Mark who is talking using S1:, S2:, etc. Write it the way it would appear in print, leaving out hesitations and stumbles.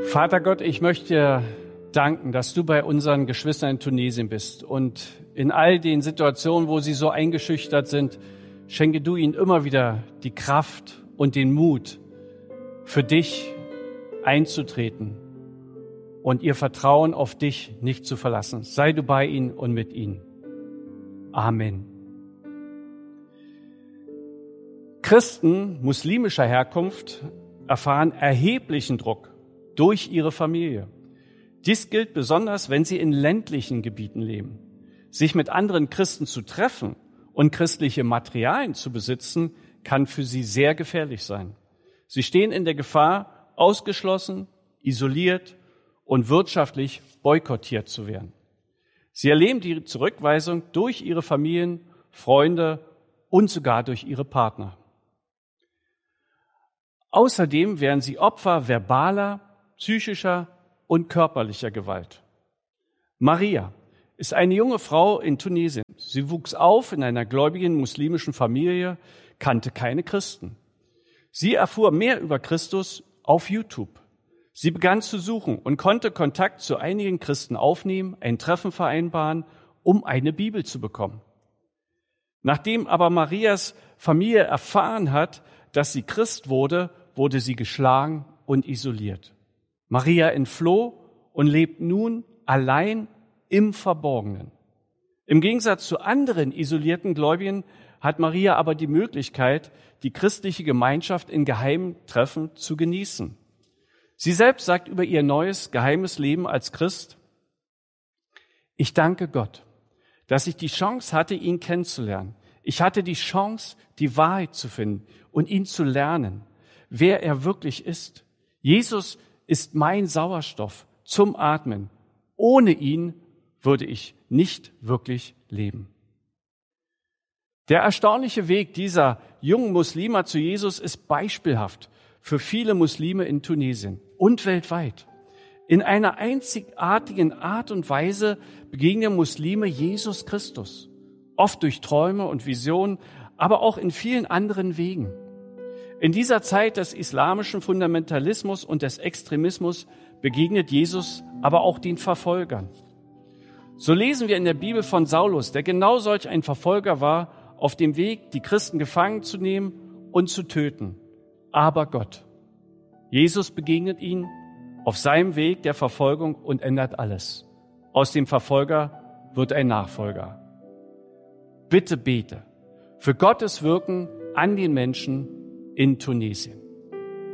S1: Vater Gott, ich möchte dir danken, dass du bei unseren Geschwistern in Tunesien bist und in all den Situationen, wo sie so eingeschüchtert sind, schenke du ihnen immer wieder die Kraft und den Mut, für dich einzutreten und ihr Vertrauen auf dich nicht zu verlassen. Sei du bei ihnen und mit ihnen. Amen. Christen muslimischer Herkunft erfahren erheblichen Druck durch ihre Familie. Dies gilt besonders, wenn sie in ländlichen Gebieten leben. Sich mit anderen Christen zu treffen und christliche Materialien zu besitzen, kann für sie sehr gefährlich sein. Sie stehen in der Gefahr, ausgeschlossen, isoliert und wirtschaftlich boykottiert zu werden. Sie erleben die Zurückweisung durch ihre Familien, Freunde und sogar durch ihre Partner. Außerdem werden sie Opfer verbaler, psychischer und körperlicher Gewalt. Maria ist eine junge Frau in Tunesien. Sie wuchs auf in einer gläubigen muslimischen Familie, kannte keine Christen. Sie erfuhr mehr über Christus auf YouTube. Sie begann zu suchen und konnte Kontakt zu einigen Christen aufnehmen, ein Treffen vereinbaren, um eine Bibel zu bekommen. Nachdem aber Marias Familie erfahren hat, dass sie Christ wurde, wurde sie geschlagen und isoliert. Maria entfloh und lebt nun allein im Verborgenen. Im Gegensatz zu anderen isolierten Gläubigen hat Maria aber die Möglichkeit, die christliche Gemeinschaft in geheimen Treffen zu genießen. Sie selbst sagt über ihr neues, geheimes Leben als Christ: Ich danke Gott, dass ich die Chance hatte, ihn kennenzulernen. Ich hatte die Chance, die Wahrheit zu finden und ihn zu lernen, wer er wirklich ist. Jesus ist mein Sauerstoff zum Atmen. Ohne ihn würde ich nicht wirklich leben. Der erstaunliche Weg dieser jungen Muslima zu Jesus ist beispielhaft für viele Muslime in Tunesien und weltweit. In einer einzigartigen Art und Weise begegnen Muslime Jesus Christus, oft durch Träume und Visionen, aber auch in vielen anderen Wegen. In dieser Zeit des islamischen Fundamentalismus und des Extremismus begegnet Jesus aber auch den Verfolgern. So lesen wir in der Bibel von Saulus, der genau solch ein Verfolger war, auf dem Weg, die Christen gefangen zu nehmen und zu töten. Aber Gott, Jesus begegnet ihnen auf seinem Weg der Verfolgung und ändert alles. Aus dem Verfolger wird ein Nachfolger. Bitte bete für Gottes Wirken an den Menschen in Tunesien.